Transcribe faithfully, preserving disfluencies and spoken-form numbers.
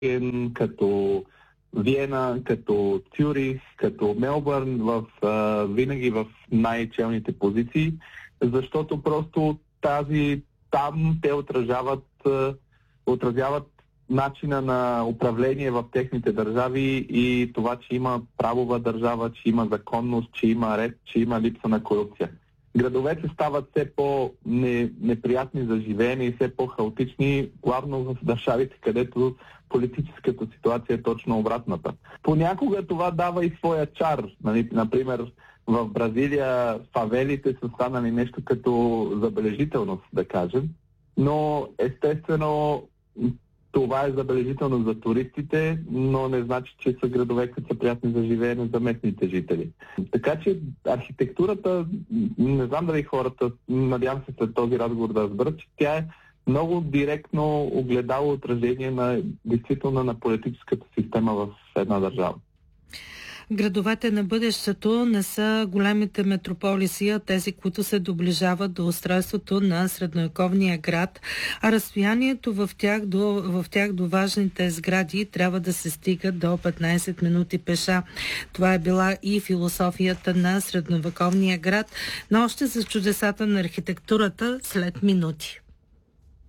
като Виена, като Цюрих, като Мелбърн, в, а, винаги в най-челните позиции, защото просто тази, там те отразяват, а, отразяват начина на управление в техните държави и това, че има правова държава, че има законност, че има ред, че има липса на корупция. Градовете стават все по-неприятни за живеене и все по-хаотични, главно в държавите, където политическата ситуация е точно обратната. Понякога това дава и своя чар. Нали? Например, в Бразилия фавелите са станали нещо като забележителност, да кажем, но естествено това е забележително за туристите, но не значи, че са градове, които са приятни за живеене за местните жители. Така че архитектурата, не знам дали хората, надявам се след този разговор да разберат, че тя е много директно огледало отражение на действително на политическата система в една държава. Градовете на бъдещето не са големите метрополиси, а тези, които се доближават до устройството на средновековния град, а разстоянието в тях до, в тях до важните сгради трябва да се стига до петнайсет минути пеша. Това е била и философията на средновековния град, но още за чудесата на архитектурата след минути.